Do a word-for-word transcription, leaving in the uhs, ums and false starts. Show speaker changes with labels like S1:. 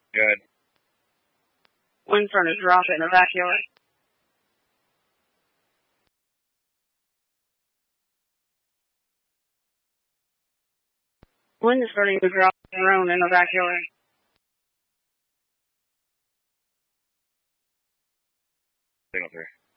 S1: Good.
S2: Wind starting to drop and evacuate. Wind is starting to drop drone and evacuate.
S1: Signal three.